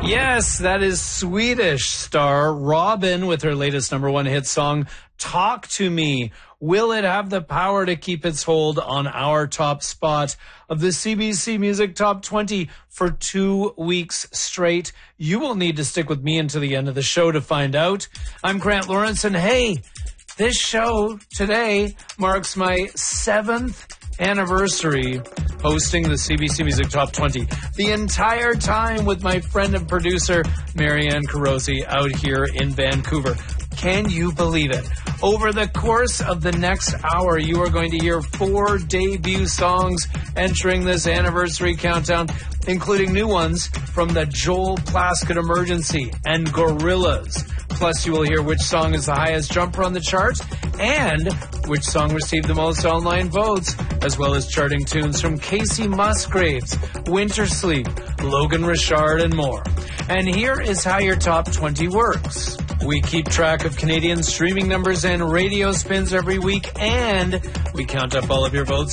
Yes, that is Swedish star Robin with her latest number one hit song, Talk to Me. Will it have the power to keep its hold on our top spot of the CBC Music Top 20 for 2 weeks straight? You will need to stick with me until the end of the show to find out. I'm Grant Lawrence, and hey, this show today marks my 7th anniversary hosting the CBC Music Top 20. The entire time with my friend and producer, Marianne Carosi, out here in Vancouver. Can you believe it? Over the course of the next hour, you are going to hear 4 debut songs entering this anniversary countdown, including new ones from the Joel Plaskett Emergency and Gorillaz. Plus, you will hear which song is the highest jumper on the chart and which song received the most online votes, as well as charting tunes from Casey Musgraves, Winter Sleep, Logan Richard, and more. And here is how your top 20 works. We keep track of Canadian streaming numbers and radio spins every week, and we count up all of your votes